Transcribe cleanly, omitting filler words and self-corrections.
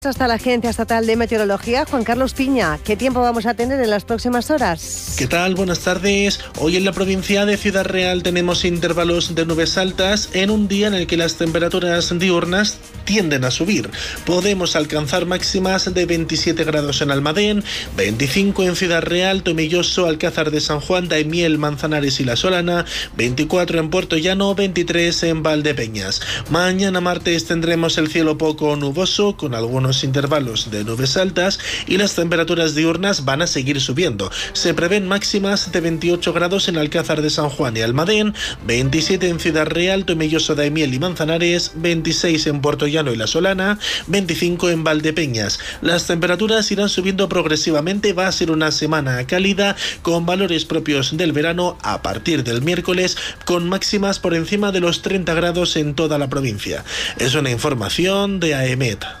Hasta la Agencia Estatal de Meteorología, Juan Carlos Piña. ¿Qué tiempo vamos a tener en las próximas horas? ¿Qué tal? Buenas tardes. Hoy en la provincia de Ciudad Real tenemos intervalos de nubes altas en un día en el que las temperaturas diurnas tienden a subir. Podemos alcanzar máximas de 27 grados en Almadén, 25 en Ciudad Real, Tomelloso, Alcázar de San Juan, Daimiel, Manzanares y La Solana, 24 en Puerto Llano, 23 en Valdepeñas. Mañana martes tendremos el cielo poco nuboso con algunos intervalos de nubes altas y las temperaturas diurnas van a seguir subiendo. Se prevén máximas de 28 grados en Alcázar de San Juan y Almadén, 27 en Ciudad Real, Tomelloso, Daimiel y Manzanares, 26 en Puerto Llano y La Solana, 25 en Valdepeñas. Las temperaturas irán subiendo progresivamente. Va a ser una semana cálida con valores propios del verano a partir del miércoles, con máximas por encima de los 30 grados en toda la provincia. Es una información de AEMET.